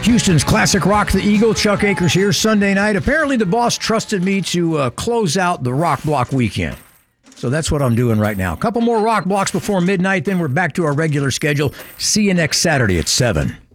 Houston's classic rock, the Eagle. Chuck Akers here, Sunday night. Apparently the boss trusted me to close out the Rock Block weekend. So that's what I'm doing right now. A couple more rock blocks before midnight, then we're back to our regular schedule. See you next Saturday at 7.